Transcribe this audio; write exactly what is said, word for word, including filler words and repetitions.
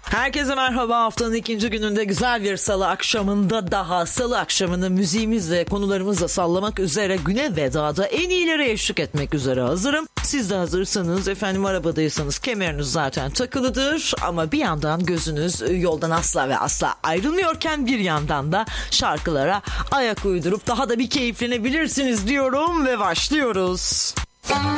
Herkese merhaba. Haftanın ikinci gününde güzel bir salı akşamında daha salı akşamını müziğimizle, konularımızla sallamak üzere güne vedada en iyilere eşlik etmek üzere hazırım. Siz de hazırsanız, efendim arabadaysanız kemeriniz zaten takılıdır ama bir yandan gözünüz yoldan asla ve asla ayrılmıyorken bir yandan da şarkılara ayak uydurup daha da bir keyiflenebilirsiniz diyorum ve başlıyoruz.